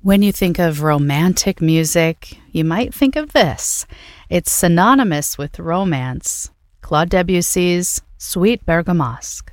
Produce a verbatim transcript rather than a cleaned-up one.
When you think of romantic music, you might think of this. It's synonymous with romance. Claude Debussy's Sweet Bergamasque.